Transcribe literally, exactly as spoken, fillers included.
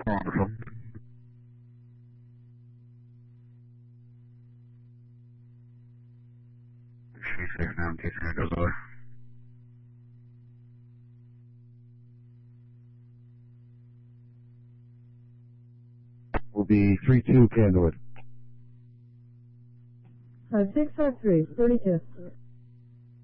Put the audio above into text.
Wonderful. She's safe now in case it goes away. Will be three two Candlewood. Uh, six five three, thirty-two.